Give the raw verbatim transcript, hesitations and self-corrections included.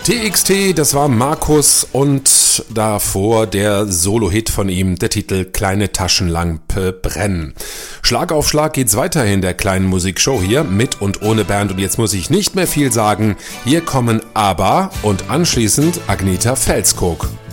T X T, das war Markus und davor der Solo-Hit von ihm, der Titel Kleine Taschenlampe brennen. Schlag auf Schlag geht's weiter in der kleinen Musikshow hier mit und ohne Band und jetzt muss ich nicht mehr viel sagen. Hier kommen ABBA und anschließend Agnetha Felskog.